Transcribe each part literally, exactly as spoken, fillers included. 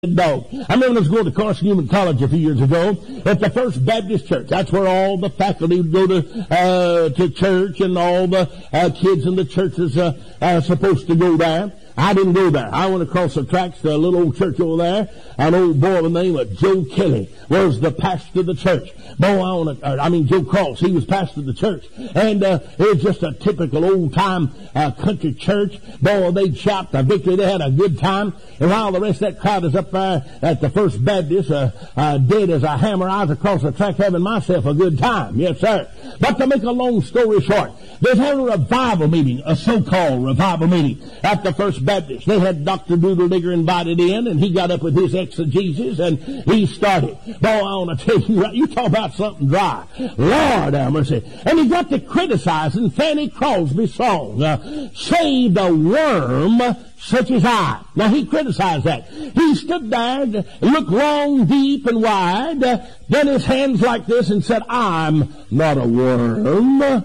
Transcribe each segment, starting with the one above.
Dog. I remember I was going to Carson Newman College a few years ago at the First Baptist Church. That's where all the faculty would go to uh, to church, and all the uh, kids in the church is uh, uh, supposed to go there. I didn't go there. I went across the tracks to a little old church over there. An old boy by the name of Joe Kelly was the pastor of the church. Boy, I, wanna, I mean, Joe Cross, he was pastor of the church. And uh, it was just a typical old-time uh, country church. Boy, they'd shout the victory. They had a good time. And while the rest of that crowd is up there at the First Baptist, uh, uh, dead as a hammer, I was across the track having myself a good time. Yes, sir. But to make a long story short, they had a revival meeting, a so-called revival meeting at the First Baptist. They had Doctor Doodle-Digger invited in, and he got up with his exegesis, and he started. Boy, I want to tell you, you talk about something dry. Lord have mercy. And he got to criticizing Fanny Crosby's song, uh, Saved a Worm Such as I. Now, he criticized that. He stood there, looked long, deep, and wide, uh, done his hands like this, and said, I'm not a worm. Well,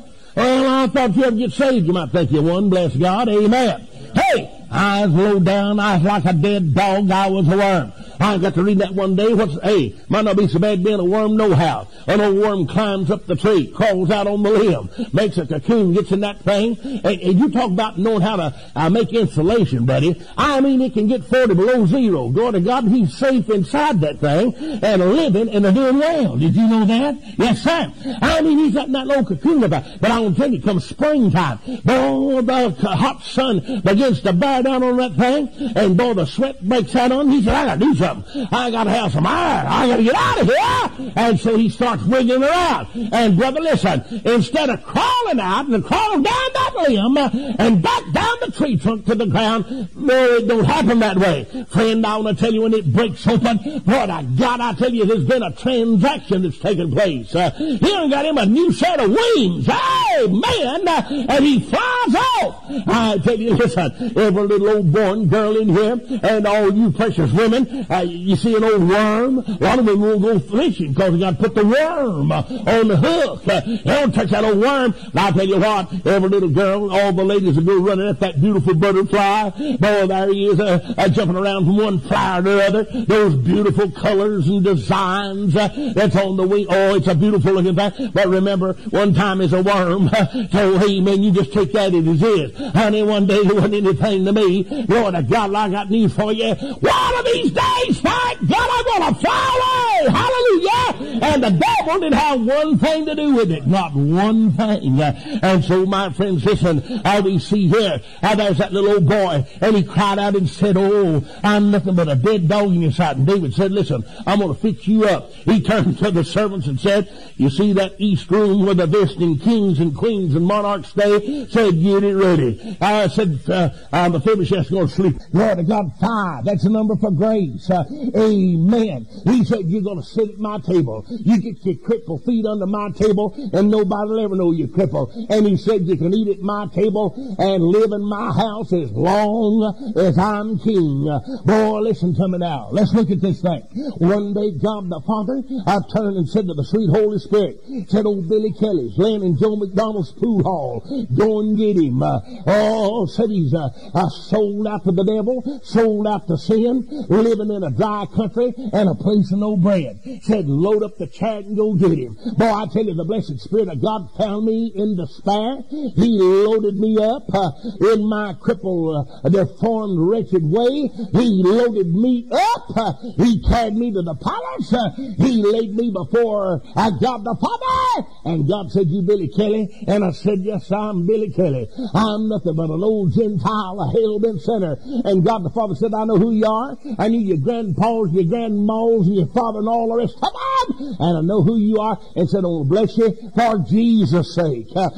I thought if you ever get saved, you might think you won. Bless God. Amen. Hey, I was low down. I was like a dead dog. I was a worm. I got to read that one day. What's, hey, might not be so bad being a worm nohow. An old worm climbs up the tree, crawls out on the limb, makes a cocoon, gets in that thing. And, and you talk about knowing how to uh, make insulation, buddy. I mean, it can get forty below zero. Glory to God, he's safe inside that thing and living and doing well. Did you know that? Yes, sir. I mean, he's got that little cocoon about. But I want to tell you, come springtime, boy, the hot sun begins to bear down on that thing, and boy, the sweat breaks out on him. He said, I got to do something. I got to have some iron. I got to get out of here. And so he starts wiggling around. And brother, listen, instead of crawling out and crawling down that limb and back down the tree trunk to the ground, no, it don't happen that way. Friend, I want to tell you, when it breaks open, boy, I God, I tell you, there's been a transaction that's taken place. Uh, he done got him a new set of wings. Hey, man, uh, and he flies off. I tell you, listen, every little old boy and girl in here, and all you precious women, uh, you see an old worm, a lot of them won't go fishing because they got to put the worm uh, on the hook. Uh, they don't touch that old worm. And I'll tell you what, every little girl, all the ladies will go running at that beautiful butterfly. Boy, there he is, uh, uh, jumping around from one flower to the other. Those beautiful colors and designs uh, that's on the wing. Oh, it's a beautiful looking thing. But remember, one time as a worm, uh, so hey, man, you just take that as it is. Honey, one day it wasn't anything to me. Lord, to God, I got news for you. One of these days, thank God, I'm going to fly away. Hallelujah. And the devil didn't have one thing to do with it. Not one thing. Uh, and so, my friends, listen, uh, we see here, uh, there's that little old boy, and he cried out and said, oh, I'm nothing but a dead dog in your sight. And David said, listen, I'm going to fix you up. He turned to the servants and said, you see that east room where the visiting kings and queens and monarchs stay? Said, get it ready. I uh, said, uh, uh, Mephibosheth's going to sleep. Lord of God, five. That's the number for grace. Uh, amen. He said, you're going to sit at my table. You get your crippled feet under my table, and nobody will ever know you're crippled. And he said, you can eat at my table and live in my house as long as I'm king. Uh, boy, listen to me now. Let's look at this thing. One day, God the Father, I turned and said to the sweet Holy Spirit, said, old Billy Kelly's laying in Joe McDonald's food hall. Go and get him. Uh, oh, said he's uh, uh, sold out to the devil, sold out to sin, living in a dry country and a place of no bread. Said, load up the chariot and go get him. Boy, I tell you, the blessed Spirit of God found me in despair. He loaded me up uh, in my crippled, uh, deformed, wretched way. He loaded me up. Uh, he carried me to the palace. Uh, he laid me before uh, God the Father. And God said, you Billy Kelly? And I said, yes, I'm Billy Kelly. I'm nothing but an old Gentile, a hell-bent sinner. And God the Father said, I know who you are. I knew your grandpas, your grandmas, and your father and all the rest. Come on! And I know who you are. And said, oh, bless you for Jesus' sake. Uh,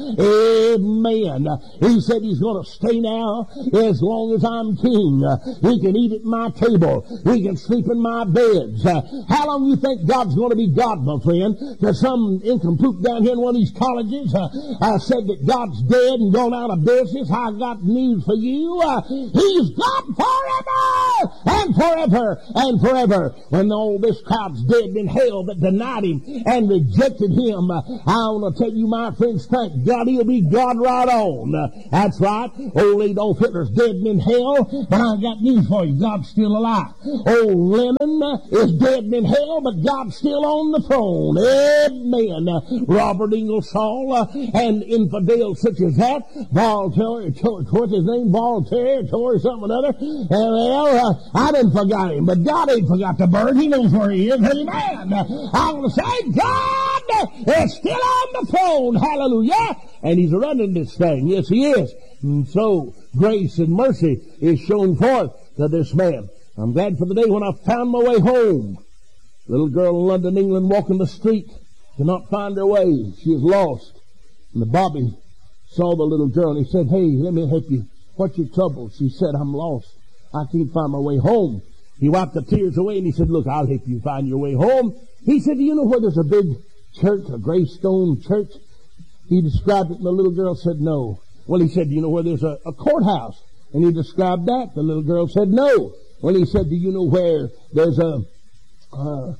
amen. Uh, he said he's going to stay now as long as I'm king. Uh, he can eat at my table. He can sleep in my beds. Uh, how long you think God's going to be God, my friend? Because some incomplete down here in one of these colleges uh, uh, said that God's dead and gone out of business. I got news for you. Uh, he's God forever and forever and forever. When all this crowd's dead in hell that denied denied him and rejected him. Uh, I want to tell you, my friends, thank God he'll be God right on. Uh, that's right. Old Adolf Hitler's dead and in hell, but I got news for you. God's still alive. Old Lenin uh, is dead and in hell, but God's still on the throne. Amen. Uh, Robert Ingersoll uh, and infidels such as that, Voltaire, what's his name, Voltaire, or something or other. And well, uh, I didn't forget him, but God ain't forgot the bird. He knows where he is. Amen. Uh, I want to say, God is still on the throne. Hallelujah. And he's running this thing. Yes, he is. And so, grace and mercy is shown forth to this man. I'm glad for the day when I found my way home. Little girl in London, England, walking the street, cannot find her way. She is lost. And the Bobby saw the little girl and he said, hey, let me help you. What's your trouble? She said, I'm lost. I can't find my way home. He wiped the tears away and he said, look, I'll help you find your way home. He said, do you know where there's a big church, a gray stone church? He described it and the little girl said, no. Well, he said, do you know where there's a, a courthouse? And he described that. The little girl said, no. Well, he said, do you know where there's a, a,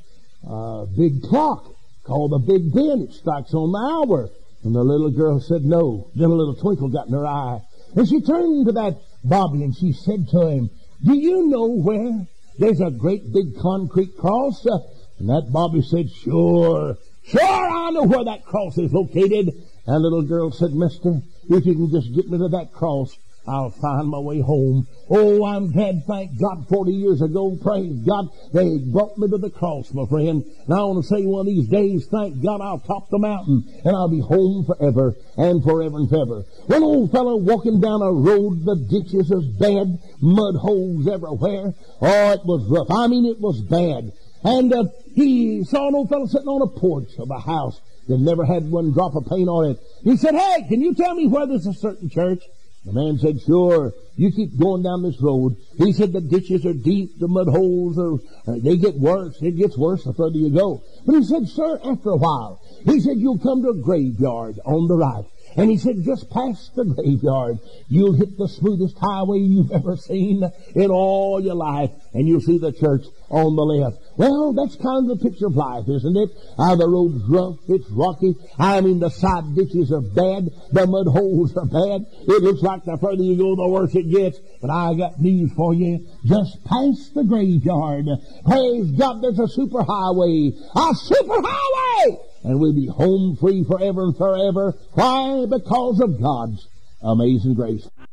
a big clock called the Big Ben? It strikes on the hour. And the little girl said, no. Then a little twinkle got in her eye. And she turned to that Bobby and she said to him, do you know where there's a great big concrete cross? Uh, and that Bobby said, sure, sure, I know where that cross is located. And little girl said, mister, if you can just get me to that cross, I'll find my way home. Oh, I'm glad, thank God, forty years ago, praise God, they brought me to the cross, my friend. And I want to say one of these days, thank God, I'll top the mountain, and I'll be home forever, and forever and forever. One old fellow walking down a road, the ditches was bad, mud holes everywhere. Oh, it was rough. I mean, it was bad. And uh, he saw an old fellow sitting on a porch of a house that never had one drop of paint on it. He said, hey, can you tell me where there's a certain church? The man said, sure, you keep going down this road. He said, the ditches are deep, the mud holes are, uh, they get worse. It gets worse the further you go. But he said, sir, after a while, he said, you'll come to a graveyard on the right. And he said, just past the graveyard, you'll hit the smoothest highway you've ever seen in all your life, and you'll see the church on the left. Well, that's kind of the picture of life, isn't it? Ah, the road's rough, it's rocky. I mean, the side ditches are bad, the mud holes are bad. It looks like the further you go, the worse it gets. But I got news for you. Just past the graveyard, praise God, there's a super highway. A super highway! And we'll be home free forever and forever. Why? Because of God's amazing grace.